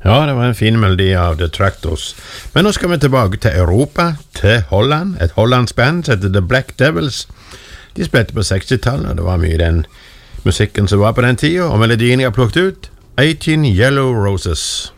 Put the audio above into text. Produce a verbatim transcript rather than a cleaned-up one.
Ja, det var en fin melodi av The Tractors. Men nå skal vi tilbake til Europa, til Holland. Et hollandsk band som heter The Black Devils. De spilte på sekstitallet, og det var mye den musikken som var på den tiden. Og melodien jeg har plukket ut, eighteen Yellow Roses.